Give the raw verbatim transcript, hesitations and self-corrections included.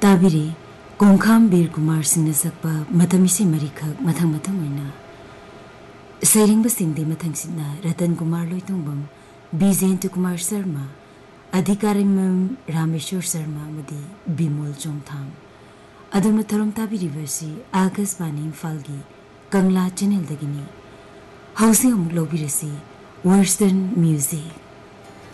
ताबिरे कोंखाम बीर कुमार सिंह सकपा मथमिसी मरिखक मथंग मथंग ओइना सैरिंग सिंह मथंग सिना रतन कुमार लोइतुंगबम बिजेंद्र कुमार शर्मा अधिकारिमम रामेश्वर शर्मा मदी बिमोल चोंगथांग अदुम थरम ताबिरिबसी आकाशवाणी इम्फालगी कंगला channel दगिनी housing अमुक लोबिरसी western music